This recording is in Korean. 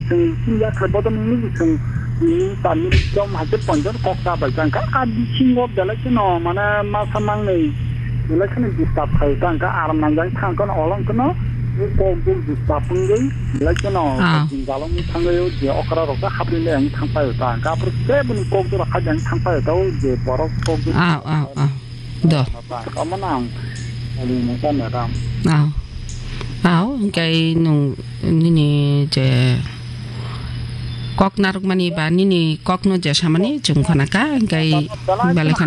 지금 신약 그보다 미니 지금 이 단위 좀 하지 번전 꼭다 발장가 아디 친구 별로 mana 마사망네 이렇게는 디스탑 할까 아람난장 탕건 얼렁거나 이고고 디스탑은 이렇게는 진짜로 탕거요 제 어크라로가 합리네 양 탕파요다 가프로 세븐 고고로 하장 탕파요도 이제 버럭 고고 더 어머나 우리는 산나다 cái nung ini je kok naruk mani ba ni kok no je samani chung khana ka cái bale